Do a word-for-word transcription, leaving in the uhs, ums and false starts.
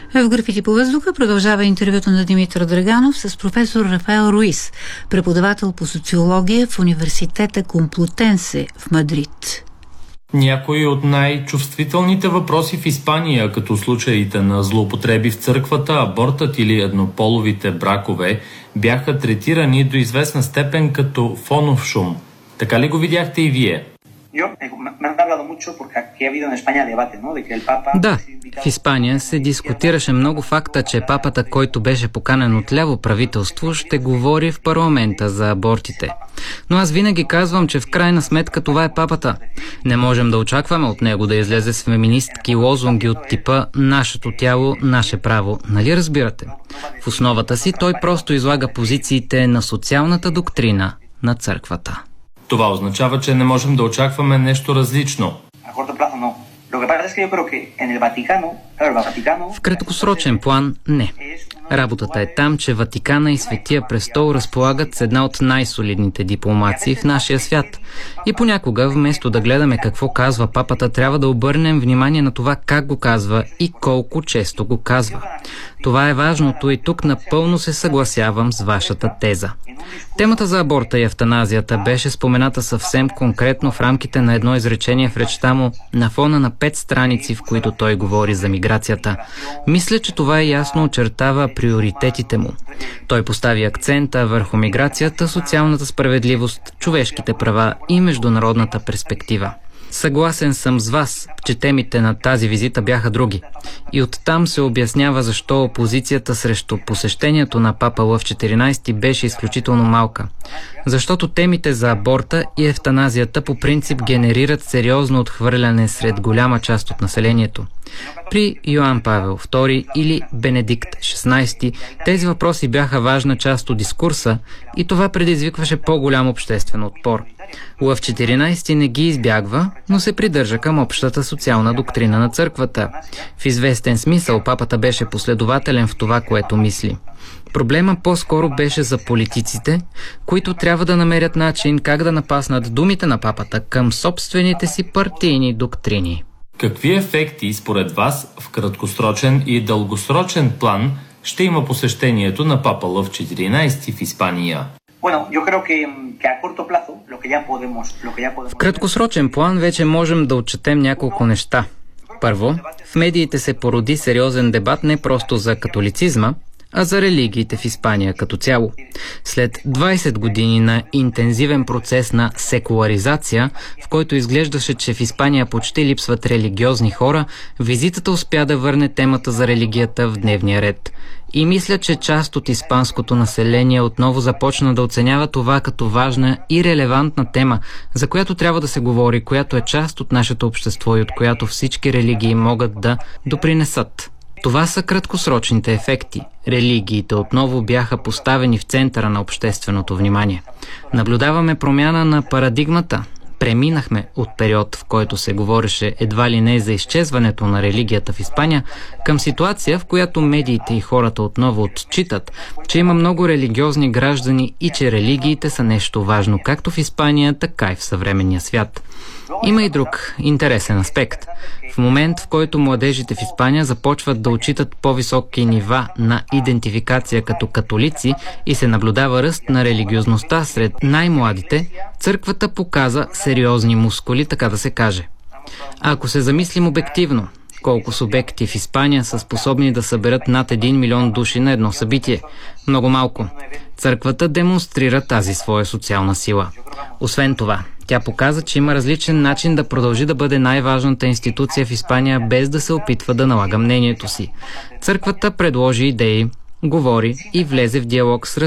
В Графити по въздуха продължава интервюто на Димитър Драганов с професор Рафаел Руис, преподавател по социология в университета Комплутенсе в Мадрид. Някои от най-чувствителните въпроси в Испания, като случаите на злоупотреби в църквата, абортът или еднополовите бракове, бяха третирани до известна степен като фонов шум. Така ли го видяхте и вие? Да, в Испания се дискутираше много факта, че папата, който беше поканен от ляво правителство, ще говори в парламента за абортите. Но аз винаги казвам, че в крайна сметка това е папата. Не можем да очакваме от него да излезе с феминистки лозунги от типа «Нашето тяло, наше право». Нали разбирате? В основата си той просто излага позициите на социалната доктрина на църквата. Това означава, че не можем да очакваме нещо различно. В краткосрочен план не. Работата е там, че Ватикана и Светия престол разполагат с една от най-солидните дипломации в нашия свят. И понякога, вместо да гледаме какво казва папата, трябва да обърнем внимание на това как го казва и колко често го казва. Това е важното и тук напълно се съгласявам с вашата теза. Темата за аборта и евтаназията беше спомената съвсем конкретно в рамките на едно изречение в речта му на фона на пет страници, в които той говори за миграцията. Мисля, че това ясно очертава приоритетите му. Той постави акцента върху миграцията, социалната справедливост, човешките права и международната перспектива. Съгласен съм с вас, че темите на тази визита бяха други. И оттам се обяснява защо опозицията срещу посещението на папа Лъв четиринайсети беше изключително малка. Защото темите за аборта и евтаназията по принцип генерират сериозно отхвърляне сред голяма част от населението. При Йоан Павел втори или Бенедикт шестнайсети тези въпроси бяха важна част от дискурса и това предизвикваше по-голям обществен отпор. Лъв четиринайсети не ги избягва, но се придържа към общата социална доктрина на църквата. В известен смисъл папата беше последователен в това, което мисли. Проблема по-скоро беше за политиците, които трябва да намерят начин как да напаснат думите на папата към собствените си партийни доктрини. Какви ефекти според вас в краткосрочен и дългосрочен план ще има посещението на папа Лъв четиринайсети в Испания? В краткосрочен план вече можем да отчетем няколко неща. Първо, в медиите се породи сериозен дебат не просто за католицизма, а за религиите в Испания като цяло. След двайсет години на интензивен процес на секуларизация, в който изглеждаше, че в Испания почти липсват религиозни хора, визитата успя да върне темата за религията в дневния ред. И мисля, че част от испанското население отново започна да оценява това като важна и релевантна тема, за която трябва да се говори, която е част от нашето общество и от която всички религии могат да допринесат. Това са краткосрочните ефекти. Религиите отново бяха поставени в центъра на общественото внимание. Наблюдаваме промяна на парадигмата. Преминахме от период, в който се говореше едва ли не за изчезването на религията в Испания, към ситуация, в която медиите и хората отново отчитат, че има много религиозни граждани и че религиите са нещо важно както в Испания, така и в съвременния свят. Има и друг интересен аспект. В момент, в който младежите в Испания започват да отчитат по-високи нива на идентификация като католици и се наблюдава ръст на религиозността сред най-младите, църквата показа сериозни мускули, така да се каже. А ако се замислим обективно, колко субекти в Испания са способни да съберат над един милион души на едно събитие? Много малко. Църквата демонстрира тази своя социална сила. Освен това, тя показа, че има различен начин да продължи да бъде най-важната институция в Испания, без да се опитва да налага мнението си. Църквата предложи идеи, говори и влезе в диалог с